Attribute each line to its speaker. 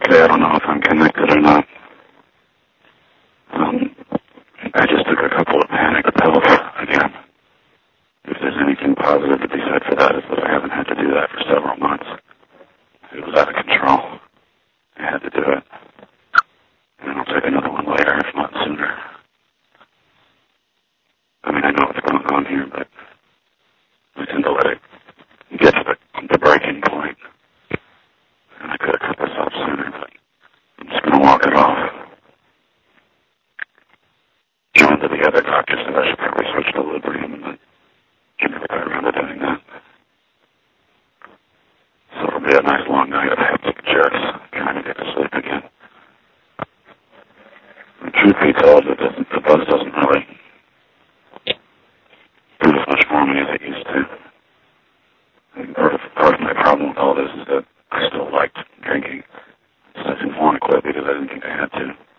Speaker 1: okay. I don't know if I'm connected or not. I just took a couple of panic pills again. If there's anything positive to be said for that, is that I haven't had to do that for several months. It was out of control. I had to do it. And I'll take another one later, if not sooner. I mean, I know what's going on here, but I tend to let it get to the breaking point. And I could have cut this off sooner, but I'm just going to walk it off. I went to the other doctor, said I should probably switch to Librium, but I never got around to doing that. So it'll be a nice long night of hectic jerks trying to get to sleep again. The truth be told, the buzz doesn't really do as much for me as it used to. And part of my problem with all this is that I still liked drinking. So I didn't want to quit because I didn't think I had to.